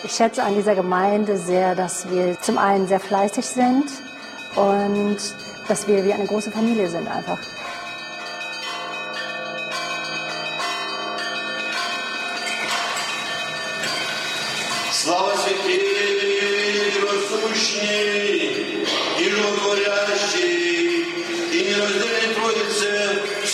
Ich schätze an dieser Gemeinde sehr, dass wir zum einen sehr fleißig sind und dass wir wie eine große Familie sind einfach. Слава святей, рассущий и животворящий.